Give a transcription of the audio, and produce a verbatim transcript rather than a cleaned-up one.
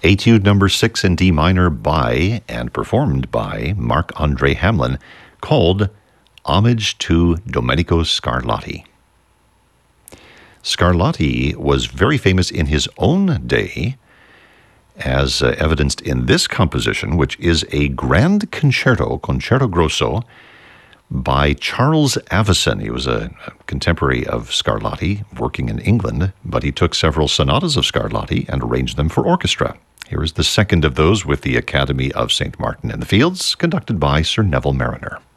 Etude number six in D minor by and performed by Marc-Andre Hamelin, called Homage to Domenico Scarlatti. Scarlatti was very famous in his own day, as uh, evidenced in this composition, which is a grand concerto, Concerto Grosso, by Charles Avison. He was a, a contemporary of Scarlatti, working in England, but he took several sonatas of Scarlatti and arranged them for orchestra. Here is the second of those with the Academy of Saint Martin in the Fields, conducted by Sir Neville Mariner.